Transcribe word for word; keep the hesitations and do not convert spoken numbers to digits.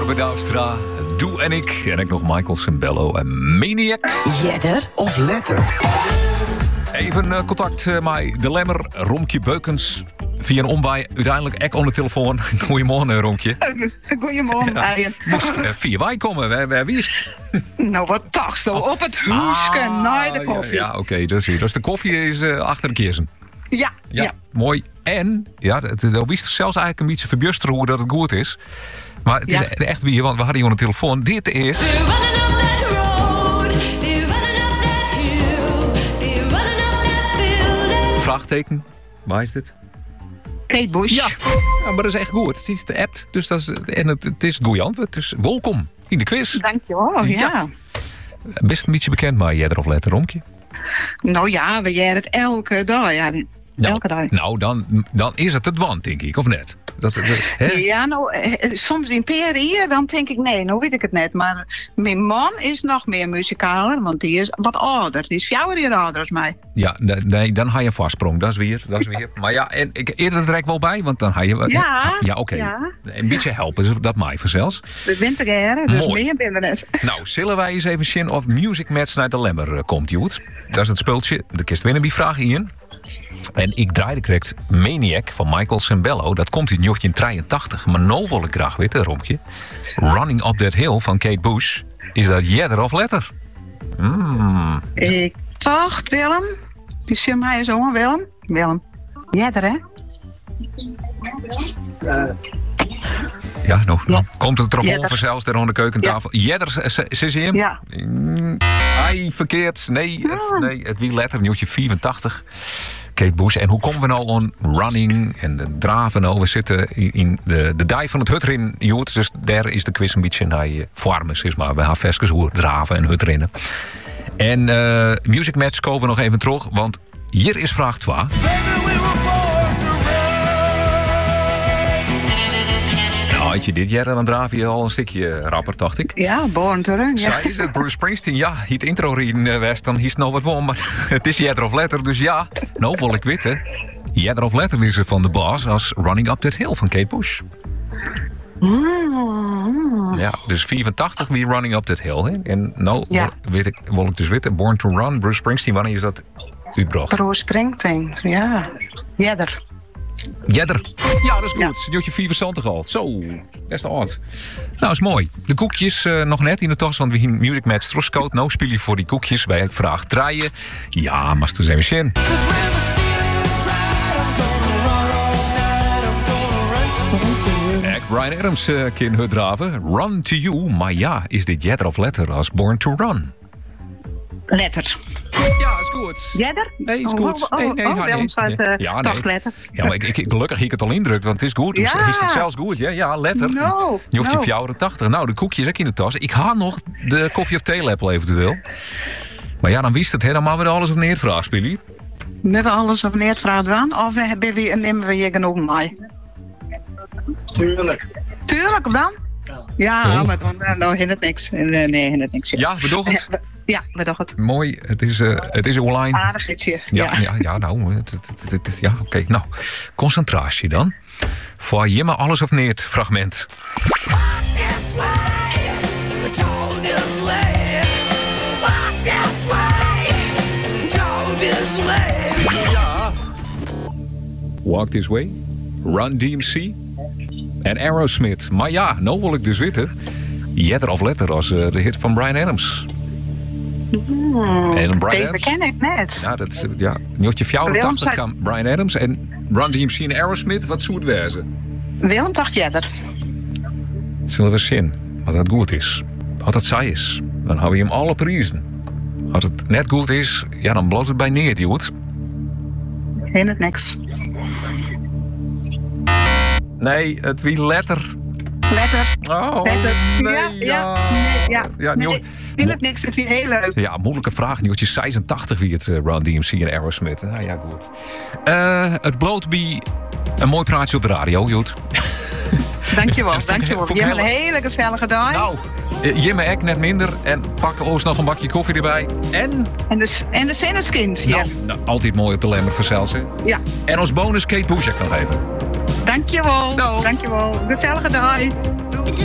Urban Douwstra, Doe en ik. En ik nog Michael Sembello en Maniac. Jedder of letter. Even uh, contact uh, met de lemmer Romkje Beukens. Via een omwaai, uiteindelijk ek onder de telefoon. Goedemorgen, Romkje. Goedemorgen, Brian. Ja, moest uh, via wij komen, wij, wij wist. Nou, wat toch zo op het hoesje Ah, naar de koffie. Ja, ja oké, okay, dat is hier. Dus de koffie is uh, achter de kiezen. Ja, Ja, ja. mooi. En, ja, dat wist zelfs eigenlijk een beetje verbusteren hoe dat het goed is. Maar het is Ja. echt weer, want we hadden hier aan de telefoon. Dit is... Vraagteken. Waar is dit? Kate Bush. Ja. Ja, maar dat is echt goed. Het is de app, dus dat is, en het, het is het goeie antwoord. Dus welkom in de quiz. Dankjewel, ja. Ja. Best een beetje bekend, maar Jedder of letter, Romkje? Nou ja, we jij het elke dag. Ja, Nou, elke dag. nou dan, dan is het het want, denk ik, of net? Dat, dat, hè? Ja, nou, eh, soms in Peer dan denk ik, nee, nou weet ik het net. Maar mijn man is nog meer muzikaler, want die is wat ouder. Die is vier jaar ouder als mij. Ja, nee, dan ga je een vastsprong. Dat is weer, dat is weer. Maar ja, en ik eerder er direct wel bij, want dan ga je... Ja, ja oké. ja. Een beetje helpen, dat mij vanzelfs. We winter geren, dus Mooi. meer binnen net. Nou, zullen wij eens even zien of Music Match naar de Lemmer uh, komt, Joet? Dat is het speeltje. De kist winnen die vraag in. En ik draaide correct Maniac van Michael Sembello. Dat komt in negentien drieëntachtig. Maar nou wil ik graag weten, Rompje. Running Up That Hill van Kate Bush. Is dat Jedder of letter? Mm. Ik dacht, Willem. Die zie mij zo, Willem. Willem. Jedder, hè? Ja, nou, nou Ja. komt het erop Jedder. over zelfs daar aan de keukentafel. Jedder, ze zie je hem? Ja. Mm, Ai, verkeerd. Nee, het, nee, het wie letter, nieuwtje vierentachtig. Kate Bush. En hoe komen we nou aan running en de draven? Nou, we zitten in de, de dij van het hutrin, Joet. Dus daar is de quiz een beetje naar je vormen, zeg maar. We gaan vestjes hoe draven en hutrennen. En uh, Music Match komen we nog even terug, want hier is vraag twee. Nou, had je dit jaar, dan draaf je al een stukje rapper, dacht ik. Ja, Born to Run, ja. Zij is het, Bruce Springsteen, ja, het intro in West, dan is het nog wat warm, maar het is Jedder of letter, dus ja. Nou, wil ik weten, Jedder of letter is er van de baas als Running Up That Hill van Kate Bush. Mm. Ja, dus vierentachtig wie Running Up That Hill, hè? En nou, Ja. weet ik, wil ik dus weten, Born to Run, Bruce Springsteen, wanneer is dat uitgebracht? Bruce Springsteen, ja. Jedder. Jedder. Ja, dat is Ja. goed. Nieuwtje vierentwintig al. Zo, best oud. Nou, is mooi. De koekjes uh, nog net in de tas, want we hebben Music Match Troscoot. Nou speel je voor die koekjes bij vraag draaien. Ja, maar er zijn we zin. Ek, Bryan Adams uh, kan het draven. Run to you. Maar ja, is dit Jedder of letter als Born to Run? Letter. Ja, is goed. Jedder? Nee, is Oh, goed. Oh, Nee, oh, nee, oh, ga Willem niet. staat Nee. uh, Ja, nee. dagletter. Ja, maar ik, ik, gelukkig heb ik het al indrukt, want het is goed. Dus Ja. is het zelfs goed? Ja, ja letter. No, Je hoeft je no. vierentachtig. Nou, de koekjes ook in de tas. Ik haal nog de koffie of theelepel eventueel. Maar ja, dan wist het helemaal weer alles op neervraag, Spilly. We hebben alles op neer vraag aan, of we hebben we, nemen we je genoeg mee? Tuurlijk. Tuurlijk, dan? Ja, Oh. maar dan, dan, dan hindert niks. Eh, Nee, hindert niks. Ja, bedoel het? Ja, we dachten het. Mooi, het is, uh, het is online. Aardig ietsje. Ja, Ja. ja, ja, nou, het, het, het, het- het- ja, oké. Nou, concentratie dan. Voor je maar alles of neert fragment. Ja. Walk This Way, Run D M C en Aerosmith. Maar ja, nou wil ik dus weten. Jedder of letter als uh, de hit van Bryan Adams. Hmm, En Bryan Deze Adams. ken ik net. Ja, dat is, ja. Nieuwtje vierentachtig zei- kan Bryan Adams en Run D M C en Aerosmith. Wat zou het wezen? Willem dacht Jedder. Zullen we zien wat dat goed is. Als het saai is, dan hou je hem alle prijzen. Als het net goed is, ja, dan bloot het bij neer, Joet. Hindert niks. Nee, het wie letter. Letter. Oh, Letter. nee, ja, ja, nee, ja. Ja, nee, nieuw- ik vind het niks. Het is heel leuk. Ja, moeilijke vraag. Nieuwtje zesentachtig wie het uh, Run D M C en Aerosmith. Nou ja, goed. Uh, het bloot bij een mooi praatje op de radio, Joet. Dankjewel, En vond ik- dankjewel. vond Je ik hebt een heel- hele gezellige dag. Nou, Jimme ek net minder. En pakken ons nog een bakje koffie erbij. En, En de, en de Sinneskind. Ja. nou, nou, altijd mooi op de lemmer van Celsen. ja. En als bonus Kate Bush nog even. Dankjewel. Nou. Dankjewel. Gezellige dag.